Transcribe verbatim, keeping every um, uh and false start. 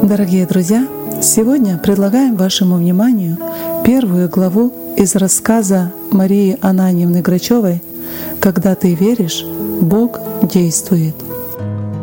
Дорогие друзья, сегодня предлагаем вашему вниманию первую главу из рассказа Марии Ананьевны Грачевой «Когда ты веришь, Бог действует».